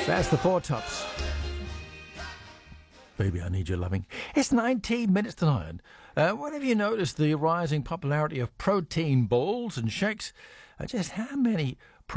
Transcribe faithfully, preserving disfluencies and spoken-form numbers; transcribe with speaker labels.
Speaker 1: That's the Four Tops. Baby, I Need Your Loving. It's nineteen minutes to nine. Uh, what have you noticed the rising popularity of protein balls and shakes? Uh, just how many